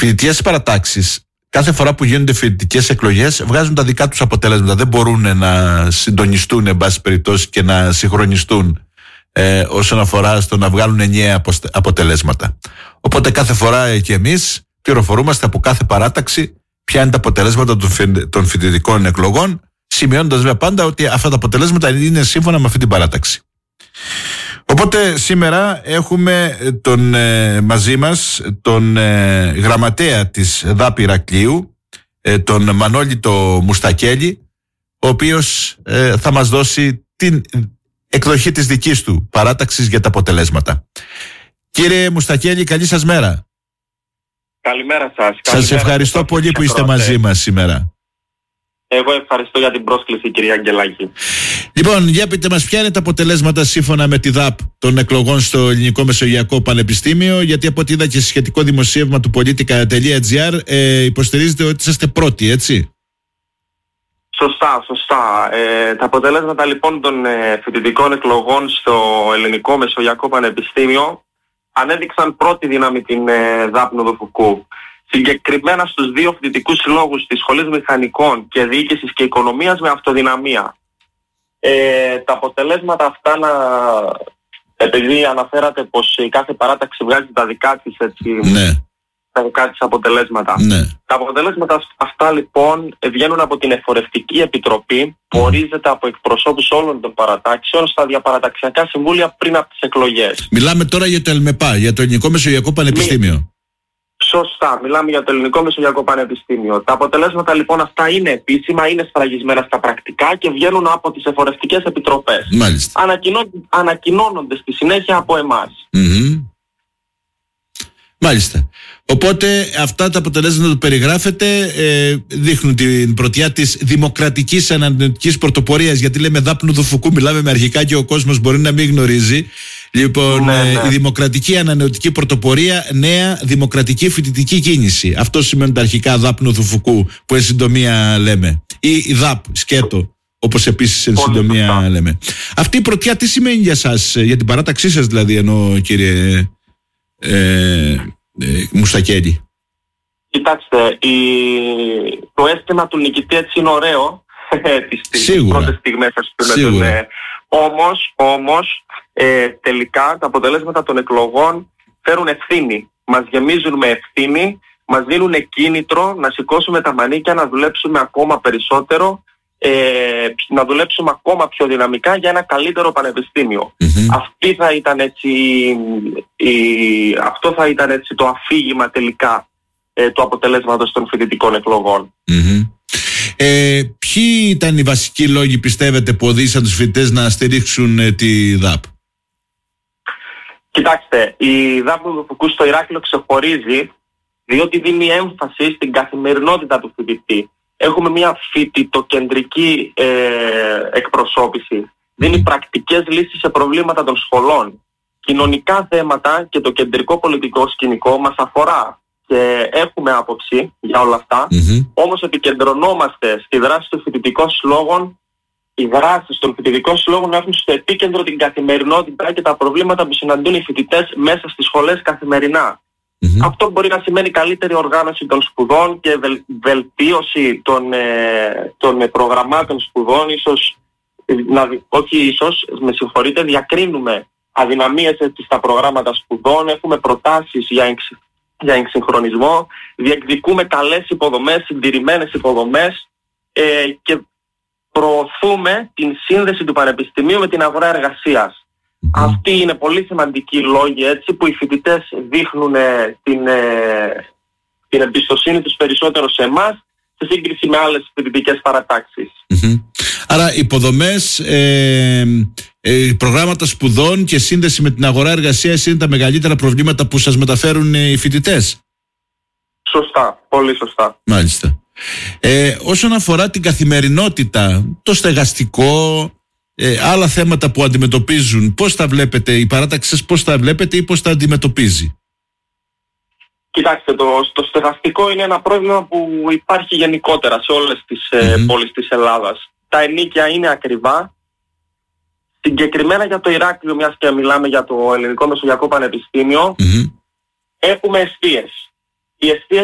φοιτητικές παρατάξεις, κάθε φορά που γίνονται φοιτητικές εκλογές, βγάζουν τα δικά τους αποτελέσματα. Δεν μπορούν να συντονιστούν, εν πάση περιπτώσει, και να συγχρονιστούν όσον αφορά στο να βγάλουν ενιαία αποτελέσματα. Οπότε κάθε φορά και εμείς πληροφορούμαστε από κάθε παράταξη ποια είναι τα αποτελέσματα των φοιτητικών εκλογών, σημειώνοντας βέβαια πάντα ότι αυτά τα αποτελέσματα είναι σύμφωνα με αυτή την παράταξη. Οπότε σήμερα έχουμε μαζί μας τον γραμματέα της ΔΑΠ Ηρακλείου, τον Μανώλη το Μουστακέλη, ο οποίος θα μας δώσει την εκδοχή της δικής του παράταξης για τα αποτελέσματα. Κύριε Μουστακέλη, καλή σας μέρα. Καλημέρα σας. Σας ευχαριστώ πολύ που είστε μαζί μας σήμερα. Εγώ ευχαριστώ για την πρόσκληση, κυρία Αγγελάκη. Λοιπόν, για πείτε μας, ποια είναι τα αποτελέσματα σύμφωνα με τη ΔΑΠ των εκλογών στο Ελληνικό Μεσογειακό Πανεπιστήμιο, γιατί από ό,τι είδα και σε σχετικό δημοσίευμα του politica.gr υποστηρίζετε ότι είσαστε πρώτοι, έτσι? Σωστά. Τα αποτελέσματα λοιπόν των φοιτητικών εκλογών στο Ελληνικό Μεσογειακό Πανεπιστήμιο ανέδειξαν πρώτη δύναμη την ΔΑΠ Νοδοφουκού. Συγκεκριμένα στους δύο φοιτητικούς συλλόγους της Σχολής Μηχανικών και Διοίκησης και Οικονομίας με αυτοδυναμία. Τα αποτελέσματα αυτά, επειδή αναφέρατε πως η κάθε παράταξη βγάζει τα δικά της, έτσι, τα δικά της αποτελέσματα. Ναι. Τα αποτελέσματα αυτά λοιπόν βγαίνουν από την Εφορευτική Επιτροπή που ορίζεται από εκπροσώπους όλων των παρατάξεων στα διαπαραταξιακά συμβούλια πριν από τις εκλογές. Μιλάμε τώρα για το ΕΛΜΕΠΑ, για το Ελληνικό Μεσογειακό Πανεπιστήμιο. Σωστά, μιλάμε για το Ελληνικό Μεσογειακό Πανεπιστήμιο. Τα αποτελέσματα λοιπόν αυτά είναι επίσημα, είναι σφραγισμένα στα πρακτικά και βγαίνουν από τις εφορευτικές επιτροπές. Μάλιστα. Ανακοινώνονται στη συνέχεια από εμάς. Μάλιστα. Οπότε αυτά τα αποτελέσματα που περιγράφετε δείχνουν την πρωτιά της δημοκρατικής ανανεωτικής πρωτοπορίας, γιατί λέμε ΔΑΠ Νοδοφουκού, μιλάμε με αρχικά και ο κόσμος μπορεί να μην γνωρίζει. Λοιπόν, η δημοκρατική ανανεωτική πρωτοπορία, νέα δημοκρατική φοιτητική κίνηση. Αυτό σημαίνουν τα αρχικά ΔΑΠ Νοδοφουκού, που εν συντομία λέμε. Ή η ΔΑΠ σκέτο, όπως επίσης εν συντομία λέμε. Αυτή η πρωτιά τι σημαίνει για σας, για την παράταξή σας δηλαδή, εννοώ, κύριε Μουστακέλη? Κοιτάξτε, το αίσθημα του νικητή έτσι είναι ωραίο τις πρώτες στιγμές, ας πούμε. Όμως τελικά τα αποτελέσματα των εκλογών φέρουν ευθύνη. Μας γεμίζουν με ευθύνη, μας δίνουν κίνητρο να σηκώσουμε τα μανίκια, να δουλέψουμε ακόμα περισσότερο, να δουλέψουμε ακόμα πιο δυναμικά για ένα καλύτερο πανεπιστήμιο. Αυτό θα ήταν έτσι το αφήγημα τελικά του αποτελέσματος των φοιτητικών εκλογών. Ποιοι ήταν οι βασικοί λόγοι, πιστεύετε, που οδήγησαν τους φοιτητές να στηρίξουν τη ΔΑΠ? Κοιτάξτε, η ΔΑΠ Νοδοφουκού στο Ηράκλειο ξεχωρίζει διότι δίνει έμφαση στην καθημερινότητα του φοιτητή. Έχουμε μια φοιτητοκεντρική εκπροσώπηση. Δίνει πρακτικές λύσεις σε προβλήματα των σχολών. Κοινωνικά θέματα και το κεντρικό πολιτικό σκηνικό μας αφορά και έχουμε άποψη για όλα αυτά. Όμως επικεντρωνόμαστε στη δράση των φοιτητικών συλλόγων. Οι δράσεις των φοιτητικών συλλόγων έχουν στο επίκεντρο την καθημερινότητα και τα προβλήματα που συναντούν οι φοιτητές μέσα στις σχολές καθημερινά. Αυτό μπορεί να σημαίνει καλύτερη οργάνωση των σπουδών και βελτίωση των προγραμμάτων σπουδών. Διακρίνουμε αδυναμίες στα προγράμματα σπουδών, έχουμε προτάσεις για εξυγχρονισμό, διεκδικούμε καλές υποδομές, συντηρημένες υποδομές και προωθούμε την σύνδεση του πανεπιστημίου με την αγορά εργασίας. Αυτοί είναι πολύ σημαντικοί λόγοι, έτσι, που οι φοιτητές δείχνουν την εμπιστοσύνη τους περισσότερο σε εμάς σε σύγκριση με άλλες φοιτητικές παρατάξεις. Άρα υποδομές, προγράμματα σπουδών και σύνδεση με την αγορά εργασίας είναι τα μεγαλύτερα προβλήματα που σας μεταφέρουν οι φοιτητές. Σωστά, πολύ σωστά. Μάλιστα. Όσον αφορά την καθημερινότητα, το στεγαστικό, άλλα θέματα που αντιμετωπίζουν, πώς τα βλέπετε, η παράταξη σας πώς τα βλέπετε ή πώς τα αντιμετωπίζει? Κοιτάξτε, το στεγαστικό είναι ένα πρόβλημα που υπάρχει γενικότερα σε όλες τις πόλεις της Ελλάδας. Τα ενοίκια είναι ακριβά. Συγκεκριμένα για το Ηράκλειο, μιας και μιλάμε για το Ελληνικό Μεσογειακό Πανεπιστήμιο, έχουμε εστίες. Οι εστίες